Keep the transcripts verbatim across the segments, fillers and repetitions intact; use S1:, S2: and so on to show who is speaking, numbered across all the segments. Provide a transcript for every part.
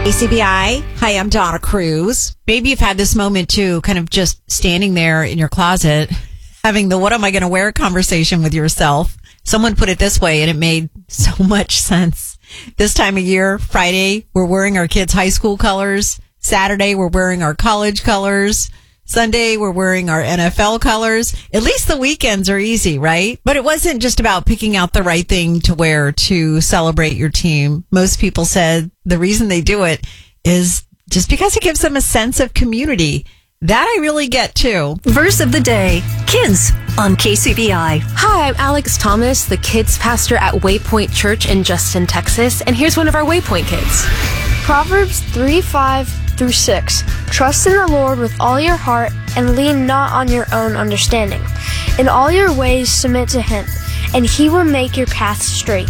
S1: A C B I. Hi, I'm Donna Cruz. Maybe you've had this moment too, kind of just standing there in your closet, having the what am I going to wear conversation with yourself. Someone put it this way, and it made so much sense. This time of year, Friday, we're wearing our kids' high school colors. Saturday, we're wearing our college colors. Sunday, we're wearing our N F L colors. At least the weekends are easy, right? But it wasn't just about picking out the right thing to wear to celebrate your team. Most people said the reason they do it is just because it gives them a sense of community. That I really get too.
S2: Verse of the day, Kids on K C B I.
S3: Hi, I'm Alex Thomas, the kids pastor at Waypoint Church in Justin, Texas. And here's one of our Waypoint kids.
S4: Proverbs three, five through six. Trust in the Lord with all your heart and lean not on your own understanding. In all your ways submit to Him, and He will make your paths straight.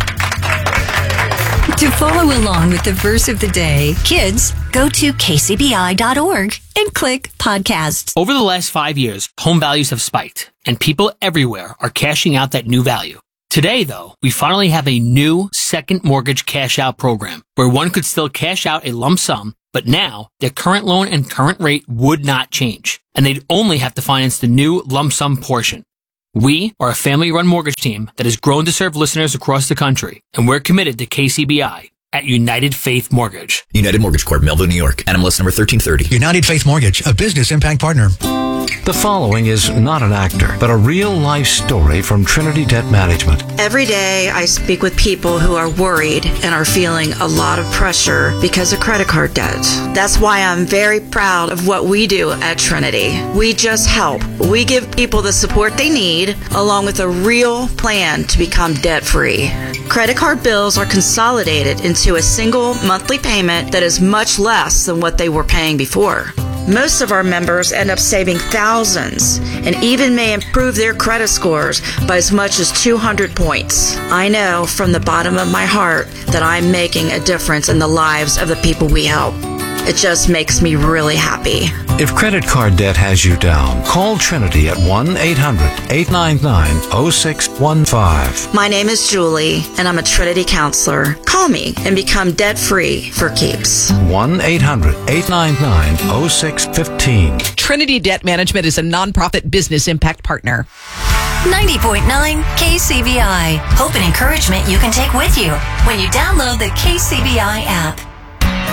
S2: To follow along with the verse of the day, kids, go to k c b i dot org and click podcasts.
S5: Over the last five years, home values have spiked, and people everywhere are cashing out that new value. Today, though, we finally have a new second mortgage cash out program where one could still cash out a lump sum, but now their current loan and current rate would not change, and they'd only have to finance the new lump sum portion. We are a family-run mortgage team that has grown to serve listeners across the country, and we're committed to K C B I at United Faith Mortgage.
S6: United Mortgage Corp, Melville, New York. N M L S number thirteen thirty.
S7: United Faith Mortgage, a business impact partner.
S8: The following is not an actor, but a real-life story from Trinity Debt Management.
S9: Every day I speak with people who are worried and are feeling a lot of pressure because of credit card debt. That's why I'm very proud of what we do at Trinity. We just help. We give people the support they need, along with a real plan to become debt-free. Credit card bills are consolidated into a single monthly payment that is much less than what they were paying before. Most of our members end up saving thousands and even may improve their credit scores by as much as two hundred points. I know from the bottom of my heart that I'm making a difference in the lives of the people we help. It just makes me really happy.
S8: If credit card debt has you down, call Trinity at one eight hundred eight nine nine oh six one five.
S9: My name is Julie, and I'm a Trinity counselor. Call me and become debt-free for keeps.
S8: one eight hundred eight nine nine oh six one five.
S10: Trinity Debt Management is a nonprofit business impact partner.
S2: ninety point nine K C B I. Hope and encouragement you can take with you when you download the K C B I app.